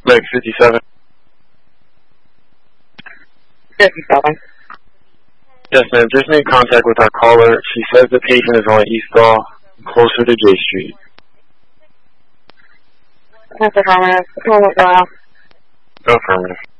Leg 57. 57. Yes, ma'am. Just made contact with our caller. She says the patient is on Eastall, closer to J Street. That's affirmative. Moment, go out. Affirmative.